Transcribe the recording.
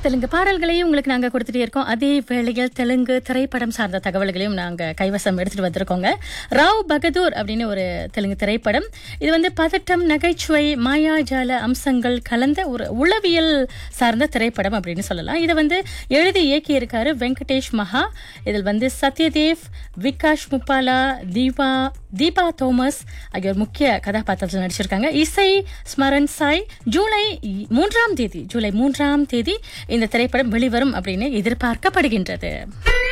தெலுங்கு பாடல்களையும் உங்களுக்கு நாங்க கொடுத்துட்டே இருக்கோம். அதே வேளையில் தெலுங்கு திரைப்படம் சார்ந்த தகவல்களையும் நாங்க கைவசம் எடுத்துட்டு வந்திருக்கோங்க. ராவ் பகதூர் அப்படின்னு ஒரு தெலுங்கு திரைப்படம். இது வந்து பதட்டம், நகைச்சுவை, மாயாஜால அம்சங்கள் கலந்த ஒரு உளவியல் சார்ந்த திரைப்படம் அப்படின்னு சொல்லலாம். இதை வந்து எழுதி இயக்கியிருக்காரு வெங்கடேஷ் மகா. இதில் வந்து சத்யதேவ், விகாஷ் முப்பாலா, தீபா தோமஸ் ஆகியோர் முக்கிய கதாபாத்திரத்தில் நடிச்சிருக்காங்க. இசை ஸ்மரன் சாய். ஜூலை 3ஆம் தேதி இந்த திரைப்படம் வெளிவரும் அப்படின்னு எதிர்பார்க்கப்படுகின்றது.